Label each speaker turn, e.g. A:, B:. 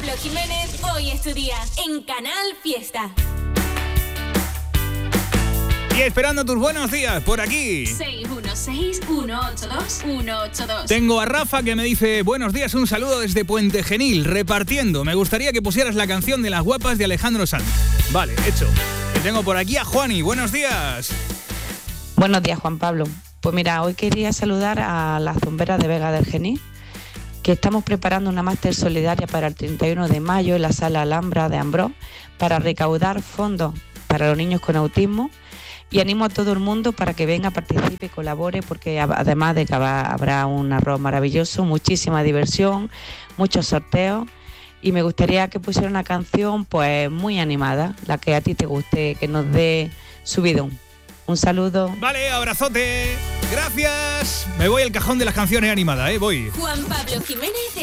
A: Pablo Jiménez, hoy es tu día en Canal Fiesta.
B: Y esperando tus buenos días por aquí.
A: 616-182-182.
B: Tengo a Rafa que me dice: buenos días, un saludo desde Puente Genil, repartiendo. Me gustaría que pusieras la canción de Las Guapas de Alejandro Sanz. Vale, hecho. Y tengo por aquí a Juani. Buenos días.
C: Buenos días, Juan Pablo. Pues mira, hoy quería saludar a las zumberas de Vega del Genil, que estamos preparando una máster solidaria para el 31 de mayo en la Sala Alhambra de Ambrós para recaudar fondos para los niños con autismo. Y animo a todo el mundo para que venga, participe y colabore, porque además de que habrá un arroz maravilloso, muchísima diversión, muchos sorteos. Y me gustaría que pusiera una canción pues muy animada, la que a ti te guste, que nos dé subidón. Un saludo.
B: Vale, abrazote. Gracias. Me voy al cajón de las canciones animadas, voy.
A: Juan Pablo Jiménez